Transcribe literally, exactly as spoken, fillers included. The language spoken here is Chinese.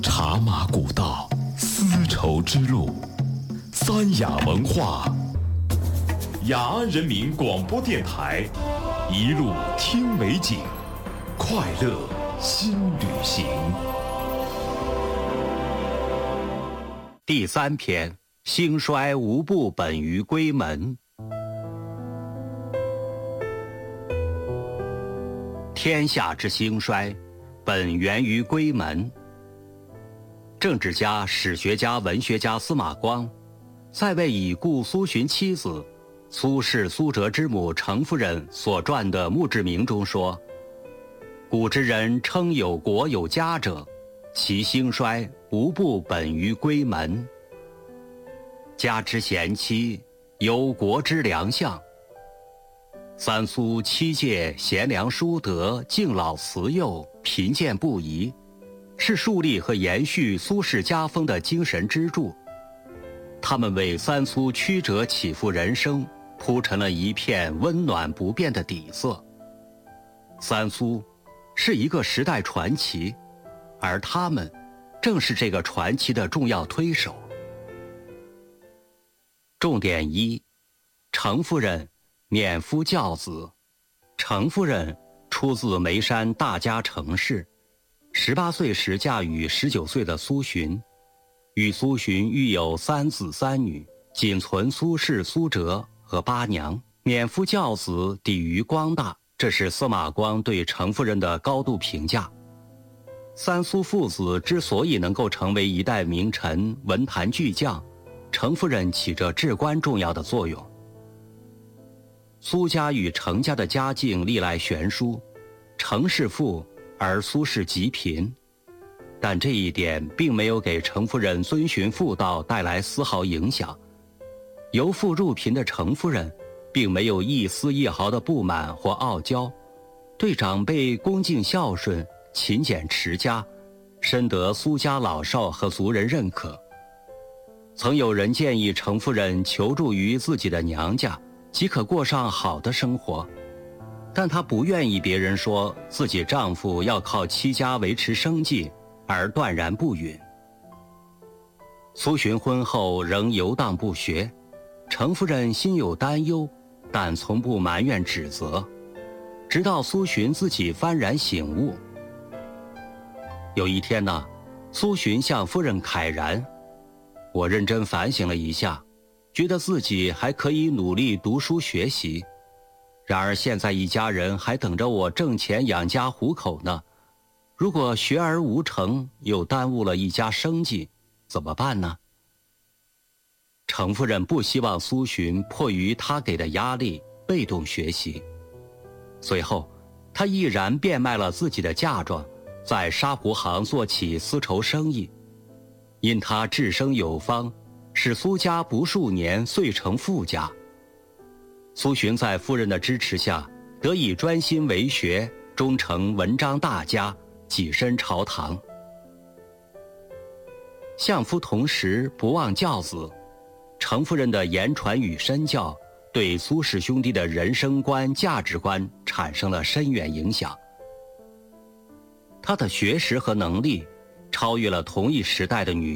茶马古道，丝绸之路，三雅文化，雅安人民广播电台，一路听美景，快乐新旅行。 第三篇，兴衰无不本于归门。天下之兴衰，本源于归门。政治家、史学家、文学家司马光，在为已故苏洵妻子苏轼苏辙之母程夫人所撰的墓志铭中说：“古之人称有国有家者，其兴衰无不本于归门。家之贤妻，有国之良相。三苏七戒贤良淑德，敬老慈幼，贫贱不移，是树立和延续苏轼家风的精神支柱。他们为三苏曲折起伏人生铺陈了一片温暖不变的底色。三苏是一个时代传奇，而他们正是这个传奇的重要推手。重点一：程夫人免夫教子。程夫人出自眉山大家程氏，十八岁时嫁与十九岁的苏洵，与苏洵育有三子三女，仅存苏轼、苏辙和八娘。免夫教子，抵于光大，这是司马光对程夫人的高度评价。三苏父子之所以能够成为一代名臣、文坛巨匠，程夫人起着至关重要的作用。苏家与程家的家境历来悬殊，程氏富而苏氏极贫，但这一点并没有给程夫人遵循妇道带来丝毫影响。由富入贫的程夫人并没有一丝一毫的不满或傲娇，对长辈恭敬孝顺，勤俭持家，深得苏家老少和族人认可。曾有人建议程夫人求助于自己的娘家，即可过上好的生活，但她不愿意别人说自己丈夫要靠妻家维持生计，而断然不允。苏洵婚后仍游荡不学，程夫人心有担忧，但从不埋怨指责，直到苏洵自己幡然醒悟。有一天呢，苏洵向夫人慨然：“我认真反省了一下，觉得自己还可以努力读书学习，然而现在一家人还等着我挣钱养家糊口呢。如果学而无成，又耽误了一家生计，怎么办呢？”程夫人不希望苏洵迫于他给的压力被动学习，随后她毅然变卖了自己的嫁妆，在沙湖行做起丝绸生意。因她治生有方，使苏家不数年遂成富家。苏洵在夫人的支持下，得以专心为学，终成文章大家，跻身朝堂。相夫同时，不忘教子。程夫人的言传与身教，对苏氏兄弟的人生观、价值观产生了深远影响。她的学识和能力超越了同一时代的女